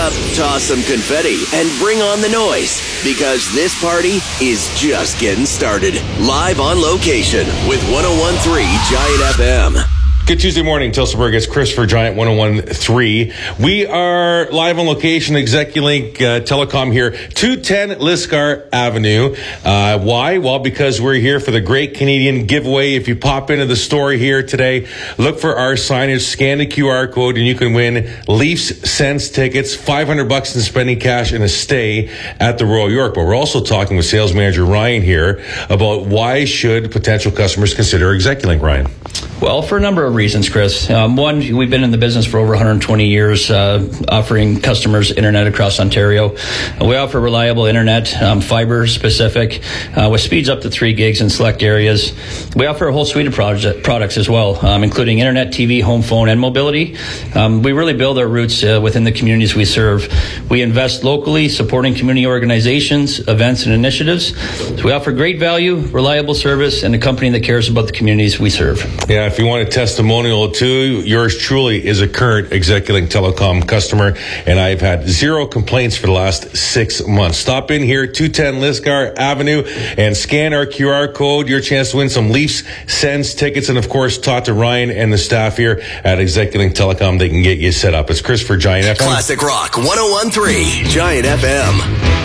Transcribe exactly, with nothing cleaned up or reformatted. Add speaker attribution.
Speaker 1: up, toss some confetti, and bring on the noise, because this party is just getting started. Live on location with one oh one point three Giant F M.
Speaker 2: Good Tuesday morning, Tilsonburg. It's Chris for Giant one oh one point three. We are live on location, ExecuLink uh, Telecom here, two ten Lisgar Avenue. Uh, why? Well, because we're here for the Great Canadian Giveaway. If you pop into the store here today, look for our signage, scan the Q R code, and you can win Leafs Sens tickets, five hundred bucks in spending cash, and a stay at the Royal York. But we're also talking with sales manager Ryan here about why should potential customers consider ExecuLink, Ryan?
Speaker 3: Well, for a number of reasons, Chris. Um, one, we've been in the business for over one hundred twenty years, uh, offering customers internet across Ontario. Uh, we offer reliable internet, um, fiber specific, uh, with speeds up to three gigs in select areas. We offer a whole suite of project, products as well, um, including internet, T V, home phone, and mobility. Um, we really build our roots uh, within the communities we serve. We invest locally, supporting community organizations, events, and initiatives. So we offer great value, reliable service, and a company that cares about the communities we serve.
Speaker 2: Yeah, if you want a testimonial too, yours truly is a current ExecuLink Telecom customer, and I've had zero complaints for the last six months. Stop in here, two ten Lisgar Avenue, and scan our Q R code. Your chance to win some Leafs Sens tickets, and of course, talk to Ryan and the staff here at ExecuLink Telecom. They can get you set up. It's Chris for Giant F M.
Speaker 1: Classic Rock one oh one point three Giant F M.